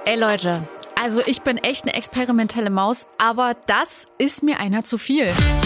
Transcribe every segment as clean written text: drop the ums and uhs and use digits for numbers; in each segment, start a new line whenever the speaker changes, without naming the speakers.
Ey Leute, also ich bin echt eine experimentelle Maus, aber das ist mir einer zu viel.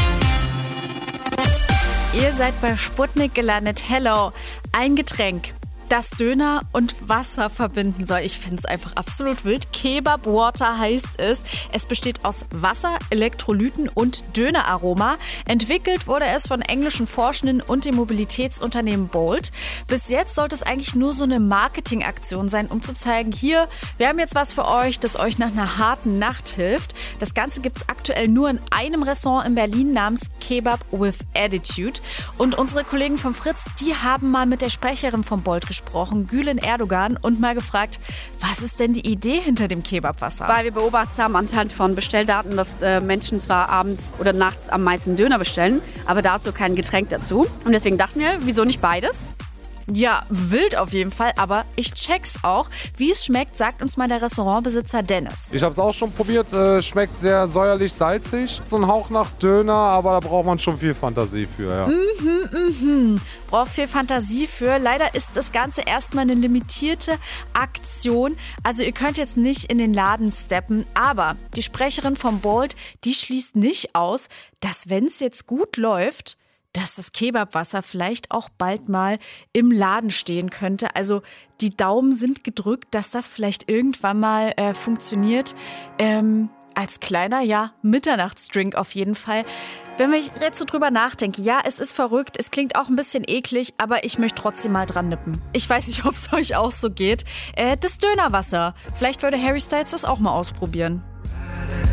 Ihr seid bei Sputnik gelandet. Hello, ein Getränk, das Döner und Wasser verbinden soll. Ich finde es einfach absolut wild. Kebab Water heißt es. Es besteht aus Wasser, Elektrolyten und Döneraroma. Entwickelt wurde es von englischen Forschenden und dem Mobilitätsunternehmen Bolt. Bis jetzt sollte es eigentlich nur so eine Marketingaktion sein, um zu zeigen, hier, wir haben jetzt was für euch, das euch nach einer harten Nacht hilft. Das Ganze gibt es aktuell nur in einem Restaurant in Berlin namens Kebab with Attitude. Und unsere Kollegen von Fritz, die haben mal mit der Sprecherin von Bolt gesprochen, Gülen Erdogan, und mal gefragt, was ist denn die Idee hinter dem Kebabwasser?
Weil wir beobachtet haben anhand von Bestelldaten, dass Menschen zwar abends oder nachts am meisten Döner bestellen, aber dazu kein Getränk dazu. Und deswegen dachten wir, wieso nicht beides?
Ja, wild auf jeden Fall, aber ich check's auch. Wie es schmeckt, sagt uns mal der Restaurantbesitzer Dennis.
Ich habe es auch schon probiert, schmeckt sehr säuerlich, salzig. So ein Hauch nach Döner, aber da braucht man schon viel Fantasie für, ja.
Braucht viel Fantasie für. Leider ist das Ganze erstmal eine limitierte Aktion. Also ihr könnt jetzt nicht in den Laden steppen, aber die Sprecherin von Bolt, die schließt nicht aus, dass wenn es jetzt gut läuft, dass das Kebabwasser vielleicht auch bald mal im Laden stehen könnte. Also die Daumen sind gedrückt, dass das vielleicht irgendwann mal funktioniert. Als kleiner, ja, Mitternachtsdrink auf jeden Fall. Wenn ich jetzt so drüber nachdenke, ja, es ist verrückt, es klingt auch ein bisschen eklig, aber ich möchte trotzdem mal dran nippen. Ich weiß nicht, ob es euch auch so geht. Das Dönerwasser. Vielleicht würde Harry Styles das auch mal ausprobieren.